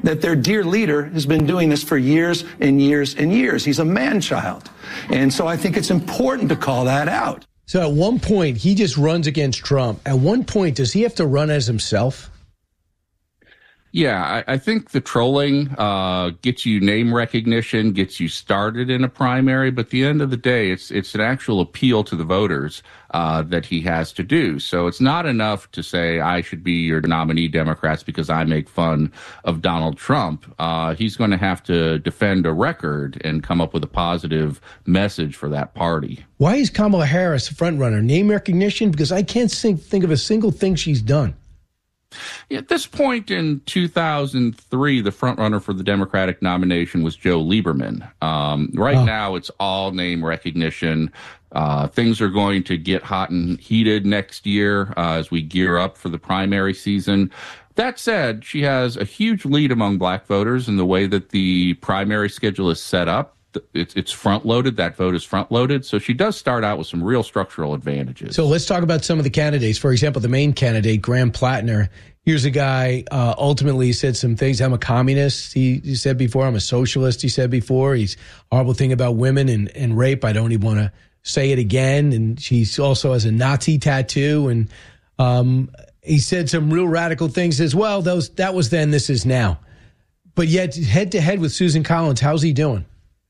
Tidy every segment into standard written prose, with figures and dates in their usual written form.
that their dear leader has been doing this for years and years and years. He's a man-child. And so I think it's important to call that out. So at one point, he just runs against Trump. At one point, does he have to run as himself? Yeah, I think the trolling gets you name recognition, gets you started in a primary, but at the end of the day, it's an actual appeal to the voters that he has to do. So it's not enough to say, I should be your nominee, Democrats, because I make fun of Donald Trump. He's going to have to defend a record and come up with a positive message for that party. Why is Kamala Harris the front runner? Name recognition? Because I can't think of a single thing she's done. At this point in 2003, the frontrunner for the Democratic nomination was Joe Lieberman. Now, it's all name recognition. Things are going to get hot and heated next year as we gear up for the primary season. That said, she has a huge lead among black voters in the way that the primary schedule is set up. It's front-loaded. That vote is front-loaded. So she does start out with some real structural advantages. So let's talk about some of the candidates. For example, the main candidate, Graham Plattner. Here's a guy, ultimately said some things. I'm a communist, he said before. I'm a socialist, he said before. He's horrible thing about women and rape. I don't even want to say it again. And she also has a Nazi tattoo. And he said some real radical things as well. That was then, this is now. But yet, head-to-head with Susan Collins, how's he doing?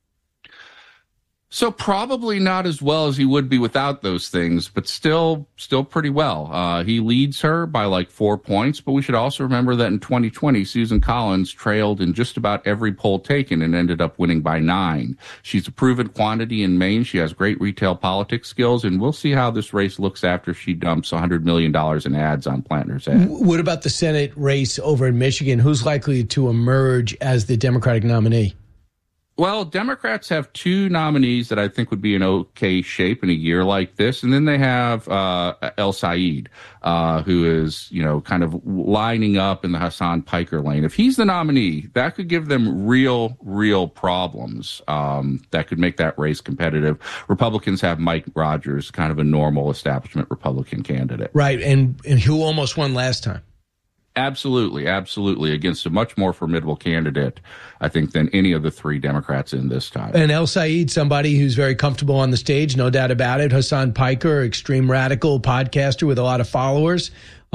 So probably not as well as he would be without those things, but still pretty well. He leads her by like 4 points, but we should also remember that in 2020, Susan Collins trailed in just about every poll taken and ended up winning by 9. She's a proven quantity in Maine. She has great retail politics skills, and we'll see how this race looks after she dumps $100 million in ads on Plattner's head. What about the Senate race over in Michigan? Who's likely to emerge as the Democratic nominee? Well, Democrats have 2 nominees that I think would be in okay shape in a year like this. And then they have El Said, who is, kind of lining up in the Hassan Piker lane. If he's the nominee, that could give them real problems that could make that race competitive. Republicans have Mike Rogers, kind of a normal establishment Republican candidate. Right, and who almost won last time. Absolutely, against a much more formidable candidate, I think, than any of the 3 Democrats in this time. And El Said, somebody who's very comfortable on the stage, no doubt about it. Hassan Piker, extreme radical podcaster with a lot of followers,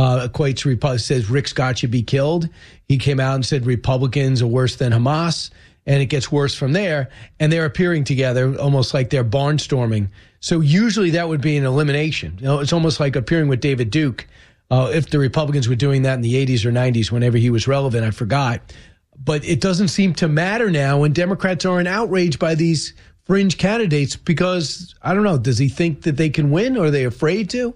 says Rick Scott should be killed. He came out and said Republicans are worse than Hamas, and it gets worse from there. And they're appearing together almost like they're barnstorming. So usually that would be an elimination. It's almost like appearing with David Duke. If the Republicans were doing that in the 80s or 90s, whenever he was relevant, I forgot. But it doesn't seem to matter now when Democrats are in outrage by these fringe candidates because, I don't know, does he think that they can win or are they afraid to?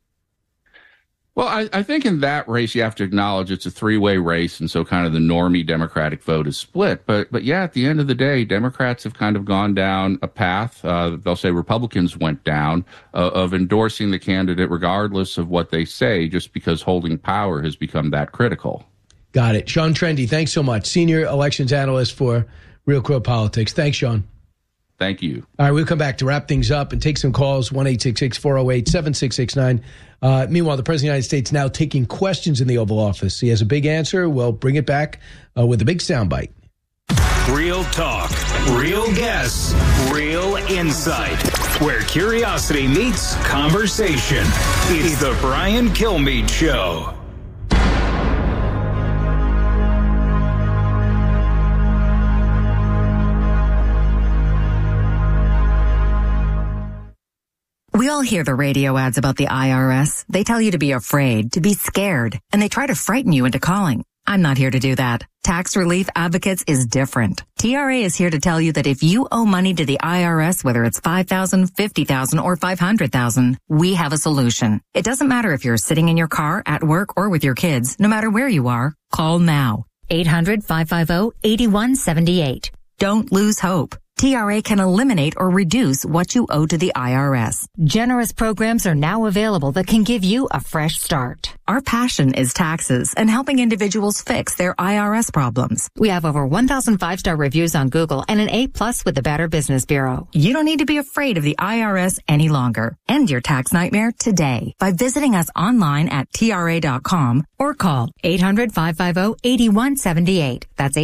Well, I think in that race, you have to acknowledge it's a 3-way race. And so kind of the normie Democratic vote is split. But yeah, at the end of the day, Democrats have kind of gone down a path. They'll say Republicans went down of endorsing the candidate regardless of what they say, just because holding power has become that critical. Got it. Sean Trende, thanks so much. Senior elections analyst for Real Clear Politics. Thanks, Sean. Thank you. All right, we'll come back to wrap things up and take some calls, 1-866-408-7669. Meanwhile, the President of the United States now taking questions in the Oval Office. He has a big answer. We'll bring it back with a big soundbite. Real talk, real guests, real insight. Where curiosity meets conversation. It's the Brian Kilmeade Show. We all hear the radio ads about the IRS. They tell you to be afraid, to be scared, and they try to frighten you into calling. I'm not here to do that. Tax Relief Advocates is different. TRA is here to tell you that if you owe money to the IRS, whether it's $5,000, $50,000, or $500,000, we have a solution. It doesn't matter if you're sitting in your car, at work, or with your kids. No matter where you are, call now. 800-550-8178. Don't lose hope. TRA can eliminate or reduce what you owe to the IRS. Generous programs are now available that can give you a fresh start. Our passion is taxes and helping individuals fix their IRS problems. We have over 1,000 5-star reviews on Google and an A+ with the Better Business Bureau. You don't need to be afraid of the IRS any longer. End your tax nightmare today by visiting us online at TRA.com or call 800-550-8178. That's